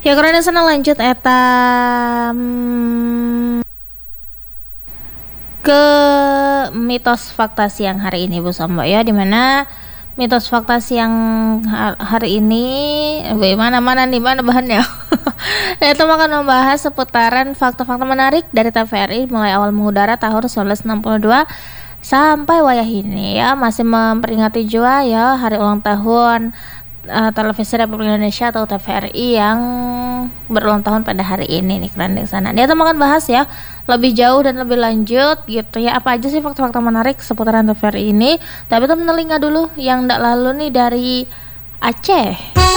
Ya karena sana lanjut eta ke mitos fakta siang hari ini Bu Sambo ya, dimana mitos fakta siang hari ini bagaimana nih mana bahannya. Itu akan membahas seputaran fakta-fakta menarik dari TVRI mulai awal mengudara tahun 1962 sampai wayah ini ya, masih memperingati juga ya hari ulang tahun Televisi Republik Indonesia atau TVRI yang berulang tahun pada hari ini nih, keren di sana. Dia tuh akan bahas ya lebih jauh dan lebih lanjut gitu ya, apa aja sih fakta-fakta menarik seputaran TVRI ini. Tapi kita menelinga dulu yang tidak lalu nih dari Aceh.